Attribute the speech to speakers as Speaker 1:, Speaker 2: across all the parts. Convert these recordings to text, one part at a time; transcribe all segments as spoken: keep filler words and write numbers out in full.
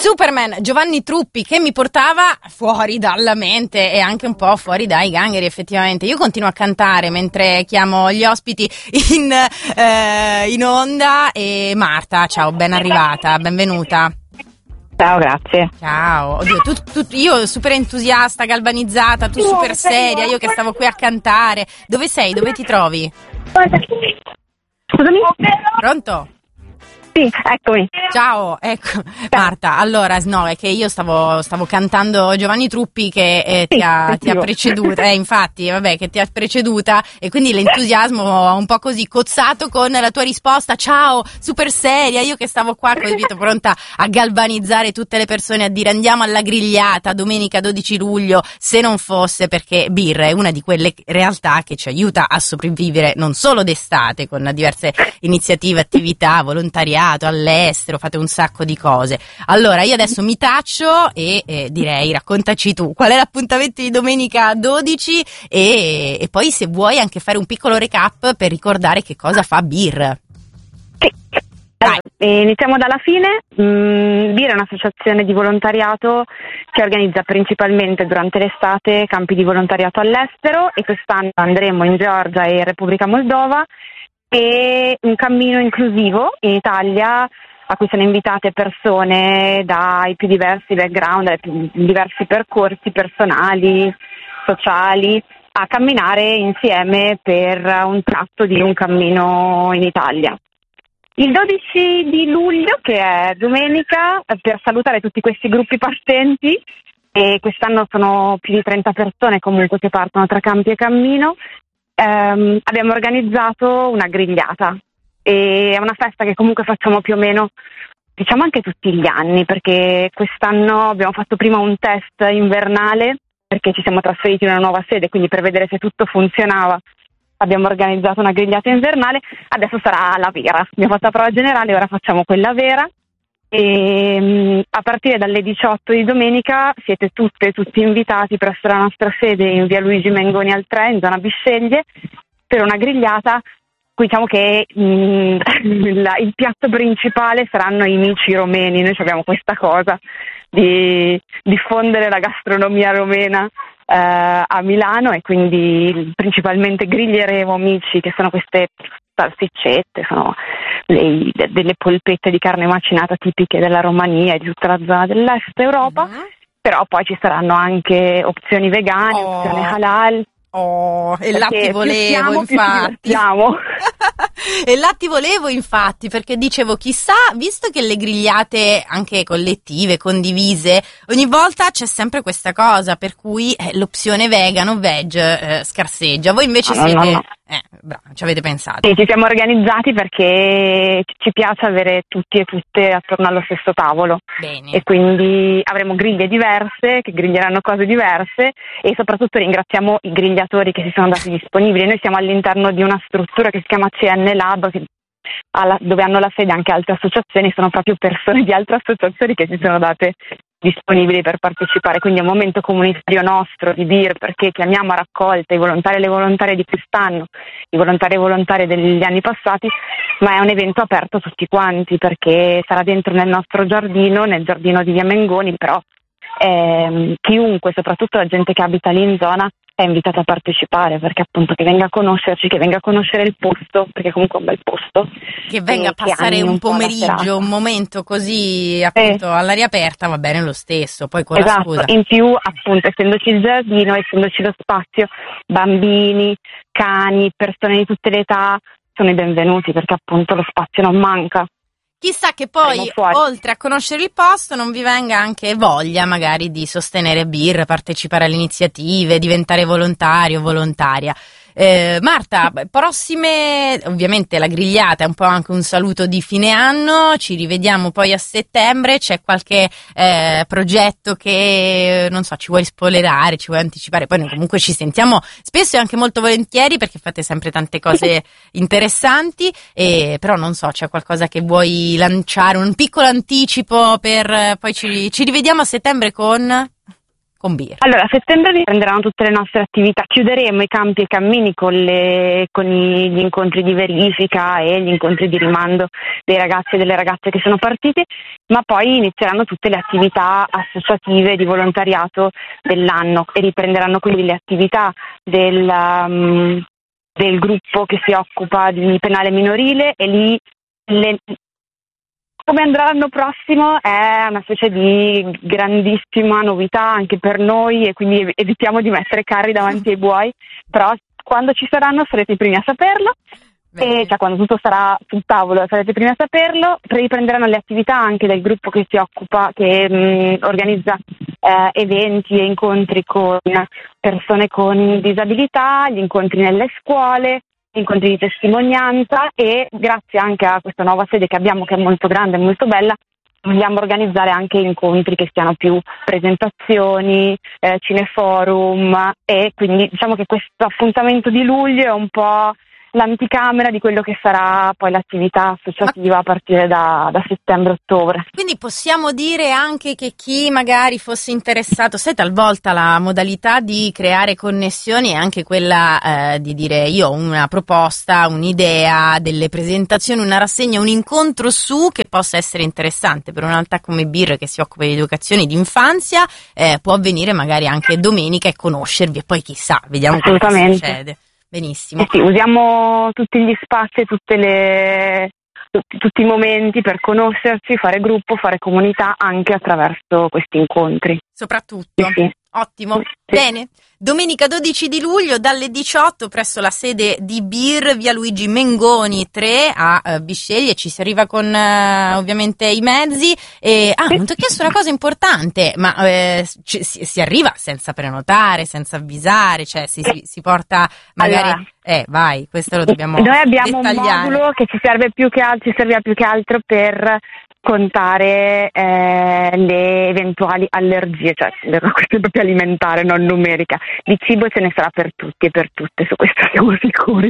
Speaker 1: Superman, Giovanni Truppi, che mi portava fuori dalla mente e anche un po' fuori dai gangheri, effettivamente. Io continuo a cantare mentre chiamo gli ospiti in, eh, in onda. E Marta, ciao, ben arrivata, benvenuta.
Speaker 2: Ciao, grazie.
Speaker 1: Ciao. Oddio, tu, tu, io super entusiasta, galvanizzata, tu super seria, io che stavo qui a cantare. Dove sei? Dove ti trovi?
Speaker 2: Scusami?
Speaker 1: Pronto?
Speaker 2: Sì, eccomi.
Speaker 1: Ciao, ecco. Marta, allora, no, è che io stavo, stavo cantando Giovanni Truppi che eh, ti,
Speaker 2: Sì,
Speaker 1: ha, ti ha preceduta, eh, infatti, vabbè, che ti ha preceduta, e quindi l'entusiasmo un po' così cozzato con la tua risposta, ciao, super seria, io che stavo qua, capito, pronta a galvanizzare tutte le persone, a dire andiamo alla grigliata domenica dodici luglio, se non fosse perché birra è una di quelle realtà che ci aiuta a sopravvivere non solo d'estate, con diverse iniziative, attività, volontariato, all'estero, fate un sacco di cose. Allora io adesso mi taccio e eh, direi, raccontaci tu qual è l'appuntamento di domenica dodici e, e poi se vuoi anche fare un piccolo recap per ricordare che cosa fa B I R.
Speaker 2: Sì. Allora, iniziamo dalla fine. Mm, B I R è un'associazione di volontariato che organizza principalmente durante l'estate campi di volontariato all'estero, e quest'anno andremo in Georgia e in Repubblica Moldova, e un cammino inclusivo in Italia a cui sono invitate persone dai più diversi background, dai più diversi percorsi personali, sociali, a camminare insieme per un tratto di un cammino in Italia. Il dodici di luglio, che è domenica, per salutare tutti questi gruppi partenti, e quest'anno sono più di trenta persone comunque che partono tra campi e cammino, Um, abbiamo organizzato una grigliata, e è una festa che comunque facciamo più o meno, diciamo, anche tutti gli anni, perché quest'anno abbiamo fatto prima un test invernale perché ci siamo trasferiti in una nuova sede, quindi per vedere se tutto funzionava abbiamo organizzato una grigliata invernale. Adesso sarà la vera, abbiamo fatto la prova generale, ora facciamo quella vera. E um, a partire dalle diciotto di domenica siete tutte e tutti invitati presso la nostra sede in via Luigi Mengoni al tre, in zona Bisceglie, per una grigliata. Diciamo che mh, la, il piatto principale saranno i mici romeni. Noi abbiamo questa cosa di diffondere la gastronomia romena eh, a Milano, e quindi principalmente griglieremo mici, che sono queste salsiccette, sono le, delle polpette di carne macinata tipiche della Romania e di tutta la zona dell'est Europa. Mm-hmm. Però poi ci saranno anche opzioni vegane, oh. opzioni halal.
Speaker 1: Oh, e là ti volevo,
Speaker 2: siamo,
Speaker 1: infatti. E là ti volevo, infatti, perché dicevo, chissà, visto che le grigliate anche collettive, condivise, ogni volta c'è sempre questa cosa, per cui eh, l'opzione vegano, veg, eh, scarseggia. Voi invece
Speaker 2: no,
Speaker 1: siete...
Speaker 2: No, no.
Speaker 1: Eh, bravo, ci avete pensato.
Speaker 2: Sì, ci siamo organizzati perché ci piace avere tutti e tutte attorno allo stesso tavolo.
Speaker 1: Bene.
Speaker 2: E quindi avremo griglie diverse, che griglieranno cose diverse, e soprattutto ringraziamo i grigliatori che si sono dati disponibili. Noi siamo all'interno di una struttura che si chiama C N Lab, che alla, dove hanno la sede anche altre associazioni, sono proprio persone di altre associazioni che si sono date disponibili per partecipare. Quindi è un momento comunitario nostro di B I R, perché chiamiamo a raccolta i volontari e le volontarie di quest'anno, i volontari e volontarie degli anni passati, ma è un evento aperto a tutti quanti, perché sarà dentro nel nostro giardino, nel giardino di via Mengoni, però ehm, chiunque, soprattutto la gente che abita lì in zona, è invitata a partecipare, perché appunto che venga a conoscerci, che venga a conoscere il posto, perché comunque è un bel posto.
Speaker 1: Che venga a passare un, un pomeriggio, un momento così appunto eh. all'aria aperta, va bene lo stesso, poi con
Speaker 2: esatto.
Speaker 1: la scusa.
Speaker 2: In più appunto, essendoci il giardino, essendoci lo spazio, bambini, cani, persone di tutte le età sono i benvenuti, perché appunto lo spazio non manca.
Speaker 1: Chissà che poi, oltre a conoscere il posto, non vi venga anche voglia magari di sostenere B I R, partecipare alle iniziative, diventare volontario o volontaria. Eh, Marta, prossime, ovviamente la grigliata è un po' anche un saluto di fine anno, ci rivediamo poi a settembre, c'è qualche eh, progetto che, non so, ci vuoi spoilerare, ci vuoi anticipare? Poi noi comunque ci sentiamo spesso e anche molto volentieri, perché fate sempre tante cose interessanti, e, però non so, c'è qualcosa che vuoi lanciare, un piccolo anticipo per poi ci, ci rivediamo a settembre con... con Beer?
Speaker 2: Allora, a settembre riprenderanno tutte le nostre attività, chiuderemo i campi e cammini con, le, con i, gli incontri di verifica e gli incontri di rimando dei ragazzi e delle ragazze che sono partiti, ma poi inizieranno tutte le attività associative di volontariato dell'anno e riprenderanno quindi le attività del, um, del gruppo che si occupa di penale minorile e lì le, come andrà l'anno prossimo è una specie di grandissima novità anche per noi e quindi evitiamo di mettere carri davanti ai buoi, però quando ci saranno sarete i primi a saperlo. E cioè quando tutto sarà sul tavolo sarete i primi a saperlo. Riprenderanno le attività anche del gruppo che si occupa, che mh, organizza eh, eventi e incontri con persone con disabilità, gli incontri nelle scuole, gli incontri di testimonianza e grazie anche a questa nuova sede che abbiamo, che è molto grande e molto bella, vogliamo organizzare anche incontri che siano più presentazioni, eh, cineforum e quindi diciamo che questo appuntamento di luglio è un po' l'anticamera di quello che sarà poi l'attività associativa a partire da, da settembre-ottobre.
Speaker 1: Quindi possiamo dire anche che chi magari fosse interessato, sai, talvolta la modalità di creare connessioni è anche quella eh, di dire io ho una proposta, un'idea, delle presentazioni, una rassegna, un incontro su che possa essere interessante per una realtà come Beer che si occupa di educazione di infanzia, eh, può avvenire magari anche domenica e conoscervi e poi chissà, vediamo cosa succede. Benissimo.
Speaker 2: Eh sì, usiamo tutti gli spazi, tutte le, tutti, tutti i momenti per conoscerci, fare gruppo, fare comunità anche attraverso questi incontri.
Speaker 1: Soprattutto.
Speaker 2: Sì.
Speaker 1: Ottimo.
Speaker 2: Sì.
Speaker 1: Bene. Domenica dodici di luglio dalle diciotto presso la sede di Beer, via Luigi Mengoni tre a uh, Bisceglie. Ci si arriva con uh, ovviamente i mezzi. E, ah,
Speaker 2: sì.
Speaker 1: non ti ho chiesto una cosa importante, ma eh, ci, si, si arriva senza prenotare, senza avvisare, cioè si, si, si porta magari...
Speaker 2: Allora,
Speaker 1: eh, vai, questo lo dobbiamo
Speaker 2: noi abbiamo
Speaker 1: dettagliare.
Speaker 2: un modulo che ci serve più che altro, ci serviva più che altro per contare eh, le eventuali allergie, cioè la questione proprio alimentare, non numerica. Di cibo ce ne sarà per tutti e per tutte, su questo siamo sicuri.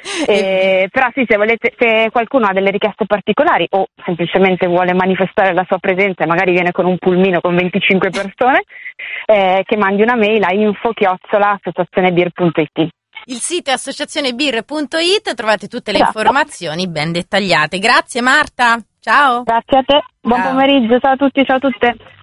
Speaker 2: Eh, però sì, se volete, se qualcuno ha delle richieste particolari o semplicemente vuole manifestare la sua presenza e magari viene con un pulmino con venticinque persone, eh, che mandi una mail a info chiocciola associazionebeer punto it.
Speaker 1: Il sito è associazionebeer punto it, trovate tutte le
Speaker 2: esatto.
Speaker 1: informazioni ben dettagliate. Grazie Marta, ciao.
Speaker 2: Grazie a te, buon
Speaker 1: Ciao.
Speaker 2: pomeriggio, ciao a tutti, ciao a tutte.